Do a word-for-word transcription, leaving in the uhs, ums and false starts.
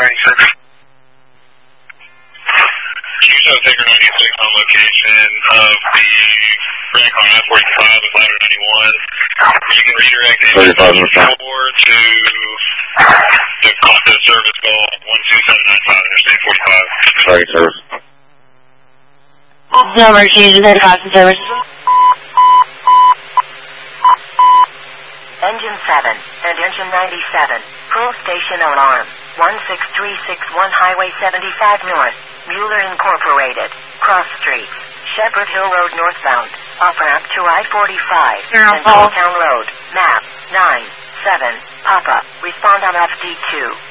ninety-six. You show Taker ninety-six on location of the Grand Car I forty-five with ladder ninety-one. You can redirect engine four to the Costa service call one two seven nine five, Interstate forty-five. Sorry, service. Number changes at Costa service. Engine seven and engine ninety-seven. Full station alarm. one six three six one Highway seventy-five North. Mueller Incorporated. Cross Street. Shepherd Hill Road northbound. Off-ramp to I forty-five. And Town Road. Map nine seven. Papa. Respond on F D two.